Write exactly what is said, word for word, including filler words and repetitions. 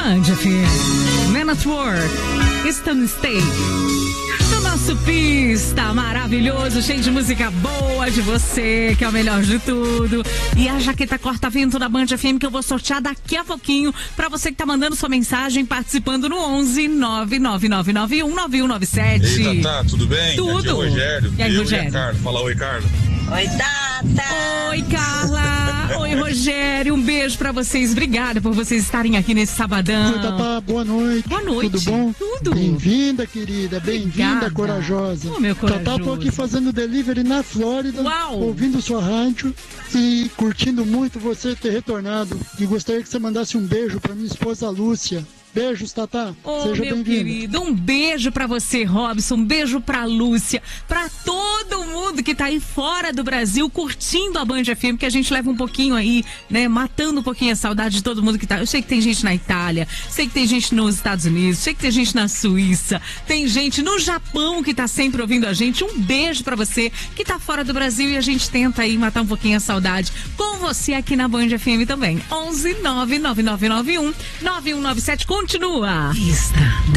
Band F M. Man at Work. Stone State. Do nosso pista maravilhoso, cheio de música boa de você, que é o melhor de tudo. E a jaqueta corta-vento da Band F M que eu vou sortear daqui a pouquinho pra você que tá mandando sua mensagem, participando no onze nove nove nove nove um nove um nove sete. Ei, Tatá, tudo bem? Tudo. Aqui é o Rogério. E aí, eu Rogério? E a Carla. Fala oi, Carla. Oi, Tata! Oi, Carla! Oi, Rogério! Um beijo pra vocês. Obrigada por vocês estarem aqui nesse sabadão. Oi, Tatá, boa noite. Boa noite. Tudo bom? Tudo. Bem-vinda, querida. Bem-vinda, Obrigada. corajosa. Ô, meu corajoso. Tatá, tô aqui fazendo delivery na Flórida. Uau. Ouvindo sua rádio e curtindo muito você ter retornado. E gostaria que você mandasse um beijo pra minha esposa Lúcia. Beijos, Tatá. Ô, Seja meu bem-vindo. querido, um beijo pra você, Robson, um beijo pra Lúcia, pra todo mundo que tá aí fora do Brasil curtindo a Band F M, que a gente leva um pouquinho aí, né, matando um pouquinho a saudade de todo mundo que tá. Eu sei que tem gente na Itália, sei que tem gente nos Estados Unidos, sei que tem gente na Suíça, tem gente no Japão que tá sempre ouvindo a gente. Um beijo pra você que tá fora do Brasil e a gente tenta aí matar um pouquinho a saudade com você aqui na Band F M também. onze nove nove nove nove um nove um nove sete. Continua. Pista